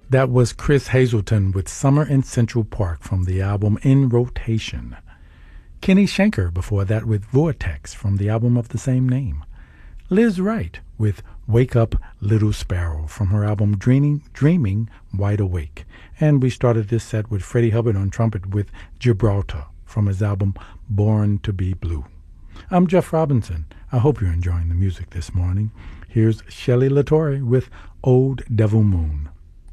That was Chris Hazelton with Summer in Central Park from the album In Rotation. Kenny Schenker before that with Vortex from the album of the same name. Liz Wright with Wake Up Little Sparrow from her album Dreaming Wide Awake. And we started this set with Freddie Hubbard on trumpet with Gibraltar from his album Born to Be Blue. I'm Jeff Robinson. I hope you're enjoying the music this morning. Here's Shelley LaTorre with Old Devil Moon.